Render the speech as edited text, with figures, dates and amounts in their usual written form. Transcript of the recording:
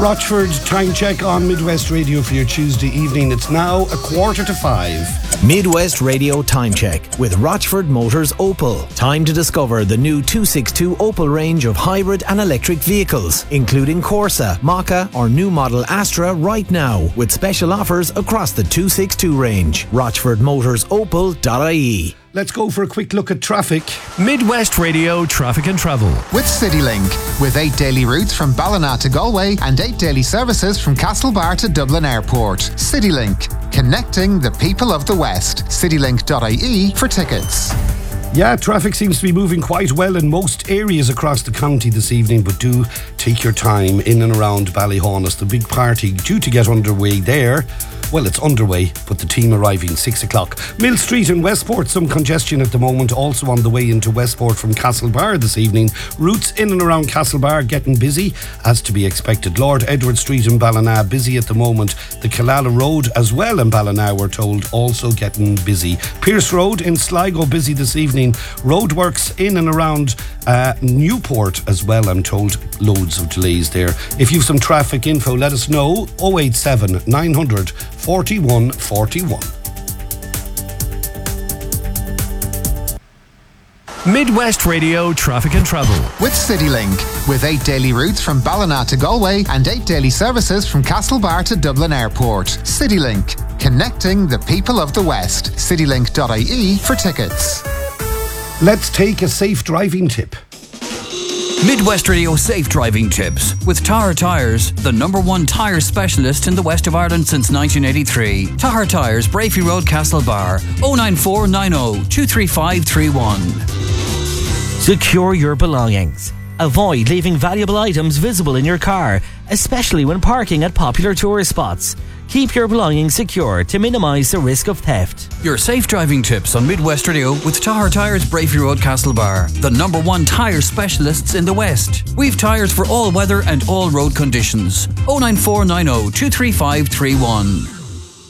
Rochford time check on Midwest Radio for your Tuesday evening. It's now 5:15. Midwest Radio time check with Rochford Motors Opel. Time to discover the new 262 Opel range of hybrid and electric vehicles, including Corsa, Maka or new model Astra right now, with special offers across the 262 range. RochfordMotorsOpel.ie. Let's go for a quick look at traffic. Midwest Radio Traffic and Travel. With CityLink, with 8 daily routes from Ballina to Galway and 8 daily services from Castlebar to Dublin Airport. CityLink, connecting the people of the West. CityLink.ie for tickets. Yeah, traffic seems to be moving quite well in most areas across the county this evening, but do take your time in and around Ballyhaunis. The big party due to get underway there. Well, it's underway, but the team arriving 6 o'clock. Mill Street in Westport, some congestion at the moment. Also on the way into Westport from Castlebar this evening. Routes in and around Castlebar getting busy, as to be expected. Lord Edward Street in Ballina, busy at the moment. The Killala Road as well in Ballina, we're told, also getting busy. Pierce Road in Sligo, busy this evening. Roadworks in and around Newport as well, I'm told. Loads of delays there. If you've some traffic info, let us know. 087 900 4141. Midwest Radio Traffic and Travel. With CityLink, with 8 daily routes from Ballina to Galway and 8 daily services from Castlebar to Dublin Airport. CityLink, connecting the people of the West. CityLink.ie for tickets. Let's take a safe driving tip. Midwest Radio Safe Driving Tips with Tahar Tyres, the #1 tyre specialist in the west of Ireland since 1983. Tahar Tyres, Brafey Road, Castlebar, 09490 23531. Secure your belongings. Avoid leaving valuable items visible in your car, especially when parking at popular tourist spots. Keep your belongings secure to minimise the risk of theft. Your safe driving tips on Midwest Radio with Tahar Tyres, Brafey Road, Castlebar, the #1 tyre specialists in the West. We've tyres for all weather and all road conditions. 09490 23531.